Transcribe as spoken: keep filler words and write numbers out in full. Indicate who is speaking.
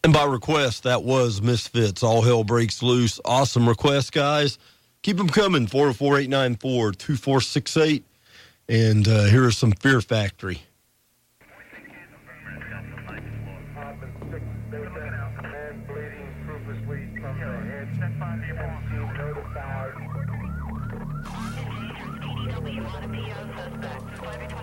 Speaker 1: And by request, that was Misfits. All Hell Breaks Loose. Awesome request, guys. Keep them coming. four oh four, eight nine four, two four six eight. And uh, here is some Fear Factory.
Speaker 2: You want to be a suspect.